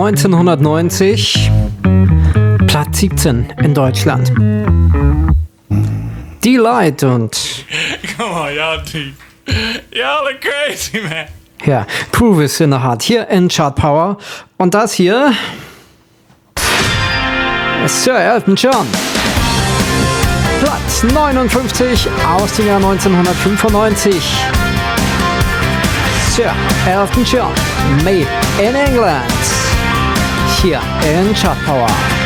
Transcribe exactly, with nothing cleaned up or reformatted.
neunzehnhundertneunzig, Platz siebzehn in Deutschland. Delight und... Come on, y'all deep. Y'all are crazy, man. Ja, Groove ist in der Hart. Hier in Chart Power. Und das hier... Sir Elton John. Platz neunundfünfzig aus dem Jahr neunzehnhundertfünfundneunzig. Sir Elton John, Made in England. Hier in Chart Power.